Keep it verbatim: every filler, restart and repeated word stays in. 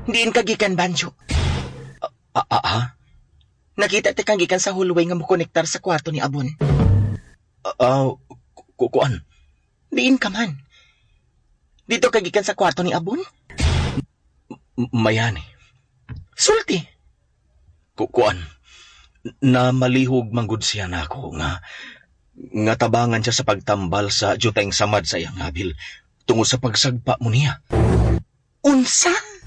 Diin kagikan, Banjo. Ah, ah, ah? Nakita ti kang gikan sa hallway nga mokonektar sa kwarto ni Abon. Ah, kukuan. Diin ka man. Dito kagikan sa kwarto ni Abon? Mayani. Sulti. Kukuan. Na malihog manggod siya na ako nga nga tabangan siya sa pagtambal sa juteng samad sa iyang habil tungod sa pagsagpa mo niya. Unsa?